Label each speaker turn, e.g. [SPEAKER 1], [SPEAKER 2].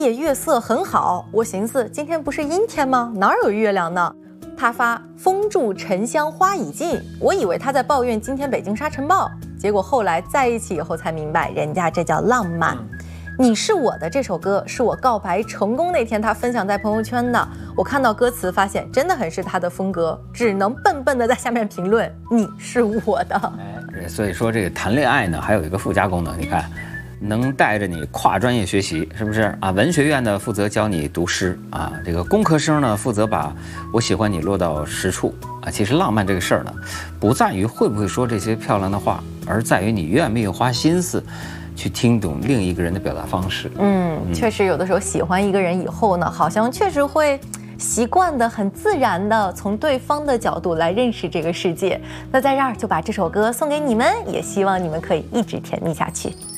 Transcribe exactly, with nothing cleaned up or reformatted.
[SPEAKER 1] 夜月色很好，我寻思今天不是阴天吗？哪有月亮呢？他发风住沉香花已尽，我以为他在抱怨今天北京沙尘暴，结果后来在一起以后才明白，人家这叫浪漫。你是我的这首歌是我告白成功那天他分享在朋友圈的，我看到歌词发现真的很是他的风格，只能笨笨的在下面评论你是我的。
[SPEAKER 2] 哎，所以说这个谈恋爱呢，还有一个附加功能，你看。能带着你跨专业学习，是不是啊？文学院呢负责教你读诗啊，这个工科生呢负责把我喜欢你落到实处啊。其实浪漫这个事儿呢，不在于会不会说这些漂亮的话，而在于你愿不愿意花心思去听懂另一个人的表达方式。
[SPEAKER 1] 嗯，嗯确实有的时候喜欢一个人以后呢，好像确实会习惯的很自然的从对方的角度来认识这个世界。那在这儿就把这首歌送给你们，也希望你们可以一直甜蜜下去。